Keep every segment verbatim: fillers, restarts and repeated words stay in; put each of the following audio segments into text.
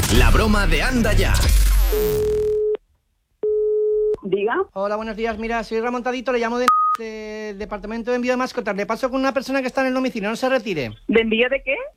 La broma de Anda Ya. Diga. Hola, buenos días. Mira, soy Ramontadito, le llamo del de, Departamento de Envío de Mascotas. Le paso con una persona que está en el domicilio, no se retire. ¿De envío de qué?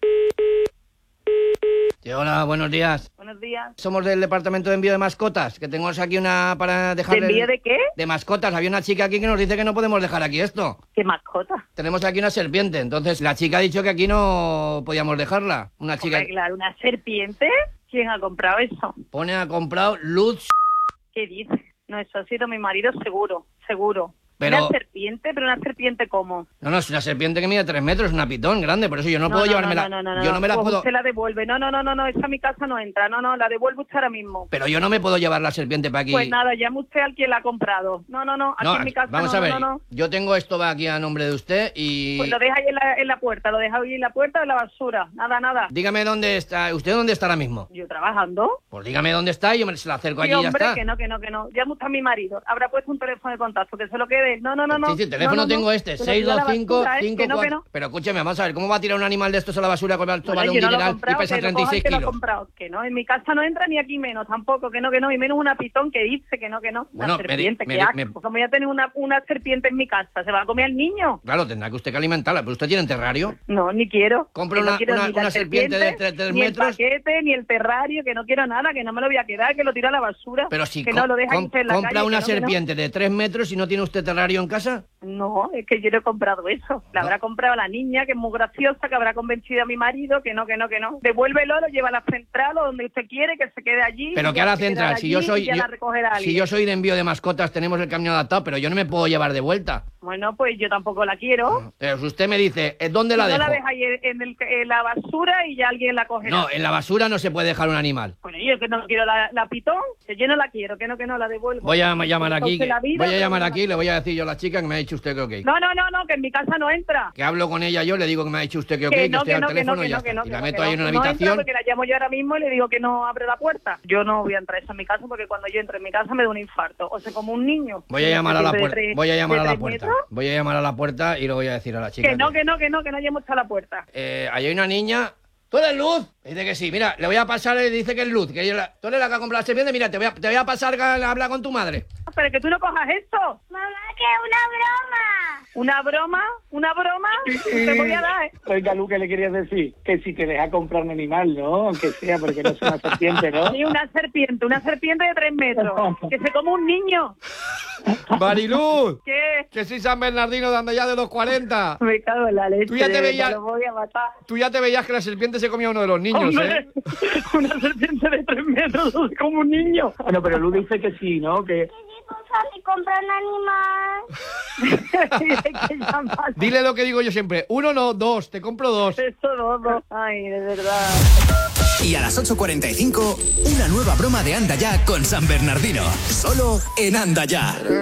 Sí, hola, buenos días. Buenos días. Somos del Departamento de Envío de Mascotas, que tenemos aquí una para dejarle... ¿De envío de qué? De mascotas. Había una chica aquí que nos dice que no podemos dejar aquí esto. ¿Qué mascota? Tenemos aquí una serpiente, entonces la chica ha dicho que aquí no podíamos dejarla. Una chica... Hombre, claro, ¿una serpiente? ¿Quién ha comprado eso? Pone, ha comprado Luz... ¿Qué dice? No, eso ha sido mi marido seguro, seguro. Pero... ¿Una serpiente? ¿Pero una serpiente cómo? No, no, es una serpiente que mide tres metros, es una pitón grande, por eso yo no, No, puedo no, llevármela. No, no, no, yo no me la pues puedo... usted la devuelve. No, no, no, no, no, esa a mi casa no entra. No, no, la devuelve usted ahora mismo. Pero yo no me puedo llevar la serpiente para aquí. Pues nada, llame usted al quien la ha comprado. No, no, no, aquí No, en mi casa vamos no, a ver, no, no, no. yo tengo esto va aquí a nombre de usted y... Pues lo deja ahí en la, en la puerta, lo deja ahí en la puerta de la basura. Nada, nada. Dígame dónde está, ¿usted dónde está ahora mismo? Yo trabajando. Pues dígame dónde está y yo me se la acerco Sí, allí y ya hombre, está. que no, que no, que no. Llama usted a mi marido. Habrá puesto un teléfono de contacto, que se lo quede. No, no, no, no. Sí, sí, el teléfono no, no, tengo no. este, Que lo seis tira a dos la cinco basura, ¿eh? cinco Que no, que cuatro... no. Pero escúcheme, vamos a ver, ¿cómo va a tirar un animal de estos a la basura con el Bueno, vale un yo no lo he dineral y comprado, pesa que lo treinta y seis coja el que lo ha kilos? comprado. Que no, en mi casa no entra ni aquí menos, tampoco, que no, que no, y menos una pitón que dice que no, que no. Bueno, Una me serpiente, di- qué me- asco. me- Como ya tener una, una serpiente en mi casa, ¿se va a comer al niño? Claro, tendrá que usted que alimentarla, pero usted tiene terrario. No, ni quiero. Compre Que no una- quiero una- ni la una serpiente de tres- tres ni metros. el paquete, ni el terrario, que no quiero nada, que no me lo voy a quedar, que lo tiro a la basura. Pero si que co- no lo deja com- ahí en la compra calle, una que no, que no. serpiente de tres metros y no tiene usted terrario en casa. No, es que yo no he comprado eso. La No. habrá comprado la niña, que es muy graciosa, que habrá convencido a mi marido, que no, que no, que no. Devuélvelo, lo lleva a la central o donde usted quiere, que se quede allí. Pero y que ya a la se quedará central, si yo allí soy y ya yo- la recogerá si alguien. yo soy de envío de mascotas, tenemos el camión adaptado, pero yo no me puedo llevar de vuelta. Bueno, pues yo tampoco la quiero. Eh, usted me dice, ¿eh, ¿dónde la no dejo? la deja ahí en, el- en la basura y ya alguien la cogerá. No, en la basura no se puede dejar un animal. Bueno, yo que no quiero la, la pitón, que yo no la quiero, que no, que no, la devuelvo. Voy a llamar aquí, Entonces, que- la vida, voy a pero llamar no la aquí y le voy a decir yo a la chica que me ha dicho usted que ok. No, no, no, no, que en mi casa no entra. Que hablo con ella yo, le digo que me ha dicho usted que ok, Que que, no, estoy que al no, que no, teléfono que y ya no, que está. no, Y la que meto no, ahí que en una no entra habitación. porque la llamo yo ahora mismo y le digo que no abre la puerta. Yo no voy a entrar eso en mi casa porque cuando yo entro en mi casa me da un infarto. O sea, como un niño. Voy a llamar a la De puerta. tres- Voy a llamar de a la tres puerta. metros. Voy a llamar a la puerta y lo voy a decir a la chica. Que no, que no, que no, que no hayamos hecho a la puerta. Eh, ahí hay una niña. ¿Tú eres Luz? Dice que sí. Mira, le voy a pasar, le dice que es Luz. Que yo la- tú eres la que ha comprado la serpiente. Mira, te voy a, te voy a pasar a hablar con tu madre. Pero que tú no cojas esto. Mamá, que es una broma. ¿Una broma? ¿Una broma? Te voy a dar, ¿eh? Oiga, Lu, ¿qué le querías decir? Que si te deja comprar un animal, ¿no? Aunque sea, porque no es una serpiente, ¿no? Sí, una serpiente, una serpiente de tres metros. Que se come un niño. Mariluz, ¿Qué? que soy San Bernardino de Anda Ya de los cuarenta. Me cago en la leche. Tú ya te de verdad, veías- Lo voy a matar. Tú ya te veías que la serpiente se comía a uno de los niños, Hombre, ¿eh? una serpiente de tres metros como un niño. Bueno, pero Lu dice que sí, ¿no? Que... Que si tú sales y compras un animal. Hay que llamar. Dile lo que digo yo siempre. Uno no, dos. Te compro dos. Eso no, no. Ay, de verdad. Y a las ocho cuarenta y cinco, una nueva broma de Anda Ya con San Bernardino. Solo en Anda Ya.